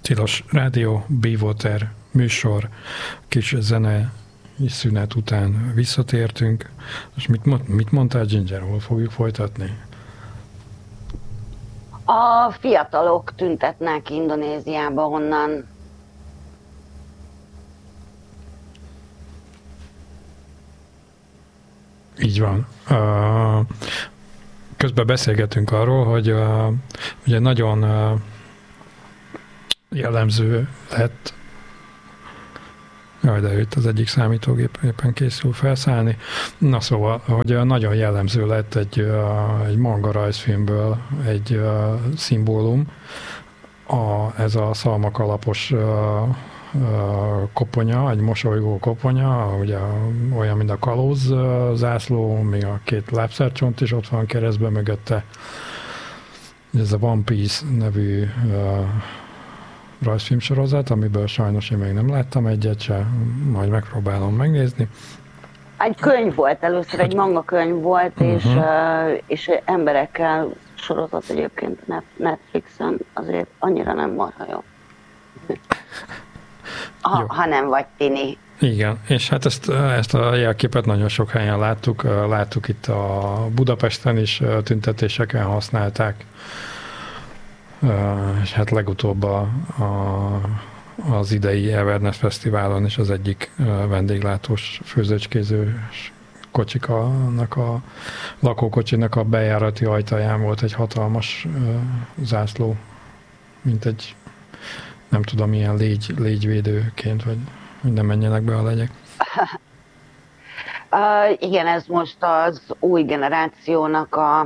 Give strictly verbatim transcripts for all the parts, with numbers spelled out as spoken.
Tilos Rádió, Be-Water műsor, kis zene szünet után visszatértünk. És mit, mit mondtál, Ginger, hol fogjuk folytatni? A fiatalok tüntetnek Indonéziába, onnan. Így van. Közben beszélgetünk arról, hogy ugye nagyon jellemző lett, jaj, de itt az egyik számítógép éppen készül felszállni. Na szóval, hogy nagyon jellemző lett egy, egy manga rajzfilmből egy szimbólum, a, ez a szalmakalapos koponya, egy mosolygó koponya, ugye olyan, mint a kalóz zászló, még a két lábszercsont is ott van keresztben mögötte. Ez a One Piece nevű rajzfilmsorozat, amiből sajnos én még nem láttam egyet se, majd megpróbálom megnézni. Egy könyv volt, először egy manga könyv volt, uh-huh. és, uh, és emberekkel sorozat egyébként Netflixen, azért annyira nem marha jó. Ha, ha nem vagy tini. Igen, és hát ezt, ezt a jelképet nagyon sok helyen láttuk, láttuk itt a Budapesten is, tüntetéseken használták, és hát legutóbb a, a, az idei Everness Fesztiválon is az egyik vendéglátós főzőcskéző kocsikának a lakókocsinak a bejárati ajtaján volt egy hatalmas zászló, mint egy, nem tudom, ilyen légy, légyvédőként, vagy hogy nem menjenek be a legyek. Uh, igen, ez most az új generációnak a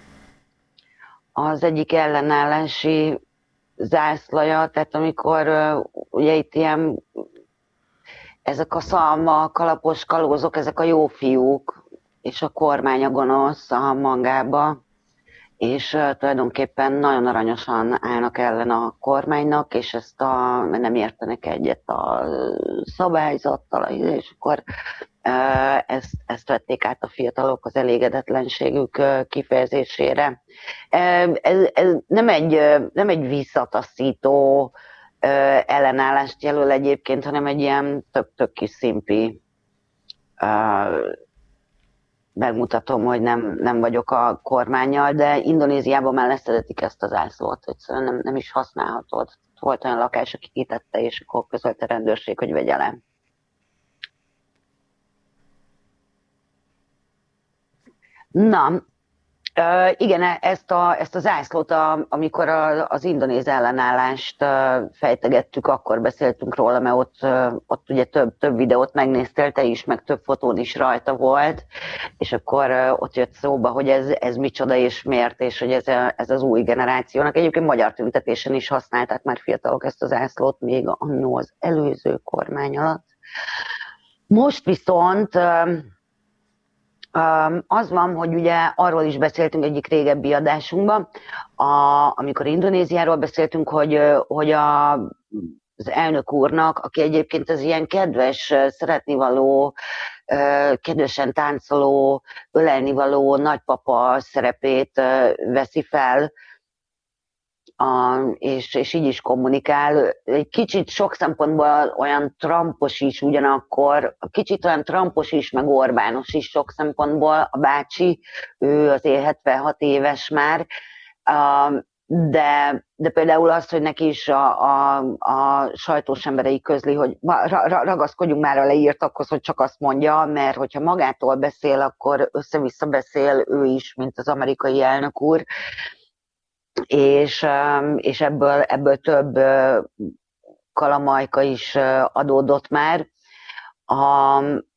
az egyik ellenállási zászlaja, tehát amikor uh, ugye itt ilyen ezek a szalma, kalapos kalózok, ezek a jó fiúk, és a kormány a gonosz a mangába, és uh, tulajdonképpen nagyon aranyosan állnak ellen a kormánynak, és ezt a, nem értenek egyet a szabályzattal, és akkor uh, ezt, ezt vették át a fiatalok az elégedetlenségük uh, kifejezésére. Uh, ez, ez nem egy, uh, nem egy visszataszító uh, ellenállást jelöl egyébként, hanem egy ilyen tök-tök kis szimpi uh, megmutatom, hogy nem, nem vagyok a kormánnyal, de Indonéziában már leszedetik ezt az ászlót, egyszerűen nem, nem is használhatod. Volt olyan lakás, aki kitette, és akkor közölte a rendőrség, hogy vegye le. Na, Uh, igen, ezt a, ezt az ászlót, a, amikor a, az indonéz ellenállást uh, fejtegettük, akkor beszéltünk róla, mert ott, uh, ott ugye több, több videót megnéztél te is, meg több fotón is rajta volt, és akkor uh, ott jött szóba, hogy ez, ez micsoda és miért, és hogy ez, a, ez az új generációnak. Egyébként magyar tüntetésen is használták már fiatalok ezt az ászlót, még annó az előző kormány alatt. Most viszont... Uh, Az van, hogy ugye arról is beszéltünk egyik régebbi adásunkban, a, amikor Indonéziáról beszéltünk, hogy, hogy a, az elnök úrnak, aki egyébként az ilyen kedves, szeretnivaló, kedvesen táncoló, ölelnivaló nagypapa szerepét veszi fel, A, és, és így is kommunikál. Egy kicsit sok szempontból olyan Trumpos is ugyanakkor, kicsit olyan Trumpos is, meg Orbános is sok szempontból. A bácsi, ő azért hetvenhat éves már, de, de például az, hogy neki is a, a, a sajtós emberei közli, hogy ragaszkodjunk már a leírtakhoz, hogy csak azt mondja, mert hogyha magától beszél, akkor össze-vissza beszél ő is, mint az amerikai elnök úr. És, és ebből, ebből több kalamajka is adódott már. A,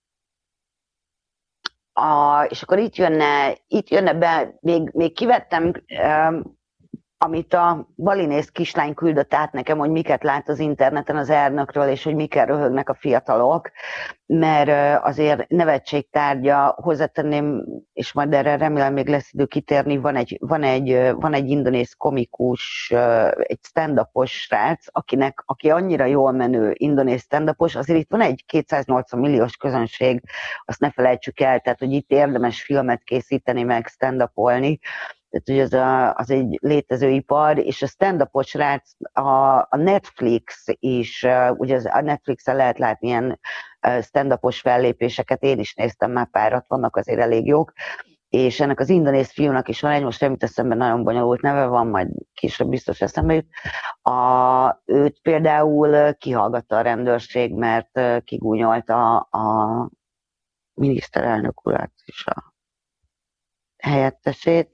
a, és akkor itt jönne, itt jönne be, még, még kivettem, amit a balinész kislány küldött át nekem, hogy miket lát az interneten az elnökről, és hogy mikkel röhögnek a fiatalok, mert azért nevetségtárgya, hozzátenném, és majd erre remélem még lesz idő kitérni, van egy, van egy, van egy indonéz komikus, egy stand-upos srác, akinek, aki annyira jól menő indonéz stand-upos, azért itt van egy kétszáznyolcvan milliós közönség, azt ne felejtsük el, tehát hogy itt érdemes filmet készíteni, meg stand-upolni. tehát hogy az, a, az egy létező ipar, és a stand-upos rác, a, a Netflix is, ugye az, a Netflixen lehet látni ilyen stand-upos fellépéseket, én is néztem már párat, vannak azért elég jók, és ennek az indonéz fiúnak is van egy, most nem jut eszembe, nagyon bonyolult neve van, majd később biztos eszembe jut. A, őt például kihallgatta a rendőrség, mert kigúnyolta a miniszterelnök urat és a helyettesét.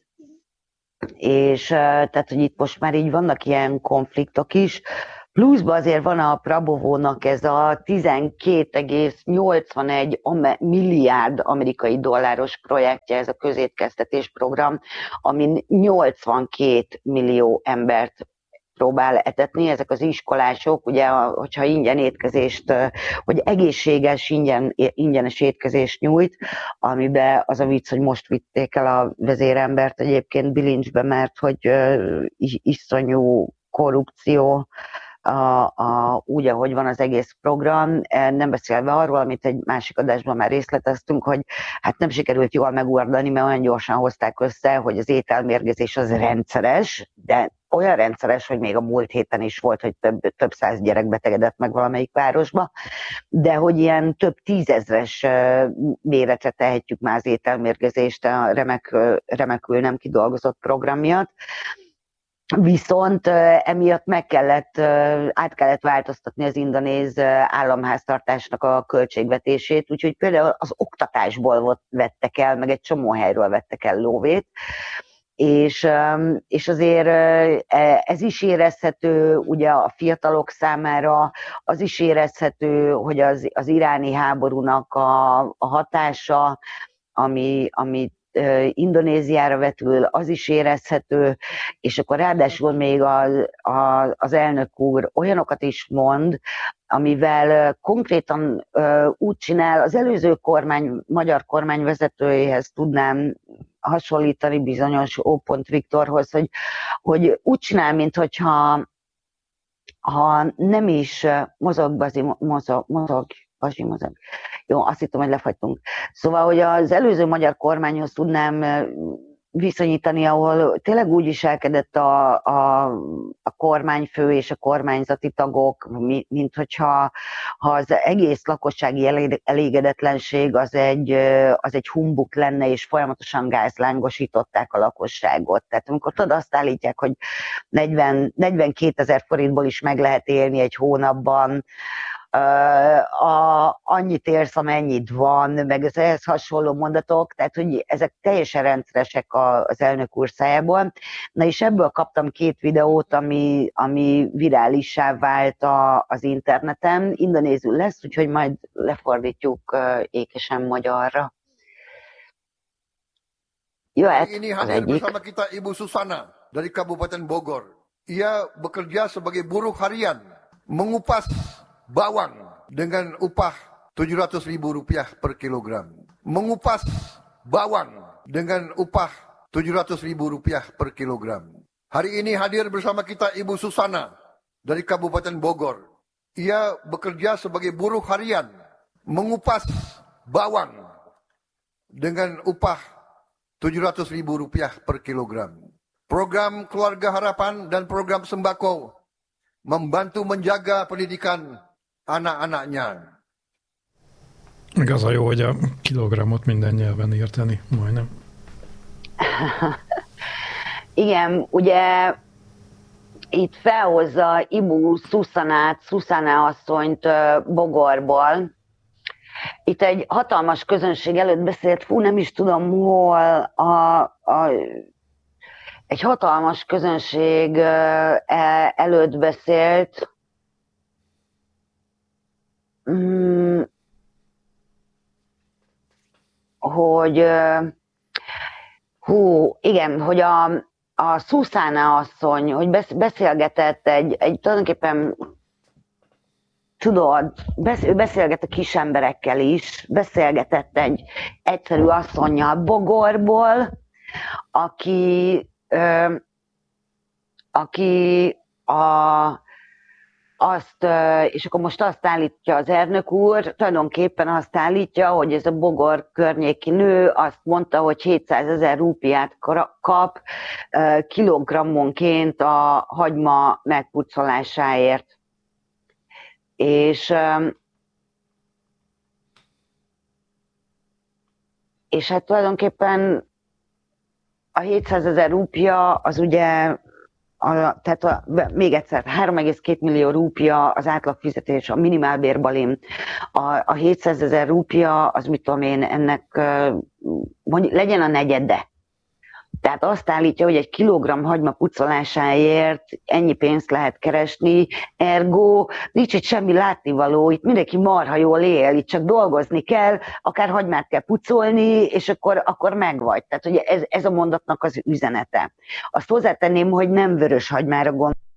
És tehát, hogy itt most már így vannak ilyen konfliktok is, pluszban azért van a Prabovónak ez a tizenkét egész nyolcvanegy milliárd amerikai dolláros projektje, ez a közétkeztetés program, ami nyolcvankét millió embert próbál etetni. Ezek az iskolások, ugye, hogyha ingyen étkezést, vagy egészséges ingyen, ingyenes étkezést nyújt, amiben az a vicc, hogy most vitték el a vezérembert egyébként bilincsbe, mert hogy iszonyú korrupció, A, a, úgy, ahogy van az egész program, nem beszélve arról, amit egy másik adásban már részleteztünk, hogy hát nem sikerült jól megoldani, mert olyan gyorsan hozták össze, hogy az ételmérgezés az rendszeres, de olyan rendszeres, hogy még a múlt héten is volt, hogy több, több száz gyerek betegedett meg valamelyik városba, de hogy ilyen több tízezres méretre tehetjük már az ételmérgezést a remek, remekül nem kidolgozott program miatt. Viszont emiatt meg kellett, át kellett változtatni az indonéz államháztartásnak a költségvetését, úgyhogy például az oktatásból vettek el, meg egy csomó helyről vettek el lóvét, és, és azért ez is érezhető ugye a fiatalok számára, az is érezhető, hogy az, az iráni háborúnak a, a hatása, ami, ami Indonéziára vetül, az is érezhető, és akkor ráadásul még az, az elnök úr olyanokat is mond, amivel konkrétan úgy csinál, az előző kormány, magyar kormány vezetőjéhez tudnám hasonlítani bizonyos Ó. Viktorhoz, hogy, hogy úgy csinál, minthogyha ha nem is mozog, bazi, mozog, mozog Bazsi mozog. Jó, azt hittem, hogy lefagytunk. Szóval, hogy az előző magyar kormányhoz tudnám viszonyítani, ahol tényleg úgy viselkedett a, a, a kormányfő és a kormányzati tagok, mint hogyha ha az egész lakossági elégedetlenség az egy, az egy humbuk lenne, és folyamatosan gázlángosították a lakosságot. Tehát amikor tudod, azt állítják, hogy negyven, negyvenkétezer forintból is meg lehet élni egy hónapban, Uh, a, annyit érsz, amennyit van, meg az ehhez hasonló mondatok, tehát hogy ezek teljesen rendszeresek a, az elnök úr szájából. Na és ebből kaptam két videót, ami, ami virálissá vált a, az interneten. Indonézül lesz, úgyhogy majd lefordítjuk uh, ékesen magyarra. Jöhet Ini az hadir egyik. bersama kita Ibu Susana dari Kabupaten Bogor. Ia bekerja sebagai buruh harian, mengupas bawang dengan upah tujuh ratus ribu rupiah per kilogram. Mengupas bawang dengan upah tujuh ratus ribu rupiah per kilogram. Hari ini hadir bersama kita Ibu Susana dari Kabupaten Bogor. Ia bekerja sebagai buruh harian, mengupas bawang dengan upah tujuh ratus ribu rupiah per kilogram. Program Keluarga Harapan dan program sembako membantu menjaga pendidikan anak-anaknya. Meg az a jó, hogy a kilogramot minden nyelven érteni, majdnem. Igen, ugye itt felhozza Ibu Susanát, Susana asszonyt Bogorból. Itt egy hatalmas közönség előtt beszélt, fú, nem is tudom hol, a, a, egy hatalmas közönség előtt beszélt, Hmm, hogy hú, igen, hogy a, a Susana asszony, hogy beszélgetett egy, egy tulajdonképpen, tudod, ő beszélget a kis emberekkel is, beszélgetett egy egyszerű asszonnyal Bogorból, aki, ö, aki a azt, és akkor most azt állítja az Ernök úr, tulajdonképpen azt állítja, hogy ez a Bogor környéki nő azt mondta, hogy hétszázezer rúpiát kap kilogrammonként a hagyma megpucolásáért. És, és hát tulajdonképpen a hétszázezer rúpia az ugye, a, tehát a, még egyszer, három egész két millió rúpia az átlagfizetés, a minimálbérbalin. A, a hétszázezer rúpia, az mit tudom én, ennek mondjuk, legyen a negyede. Tehát azt állítja, hogy egy kilogramm hagyma pucolásáért ennyi pénzt lehet keresni, ergo nincs itt semmi látnivaló, itt mindenki marha jól él, itt csak dolgozni kell, akár hagymát kell pucolni, és akkor, akkor megvagy. Tehát hogy ez, ez a mondatnak az üzenete. Azt hozzátenném, hogy nem vörös hagymára gondolom,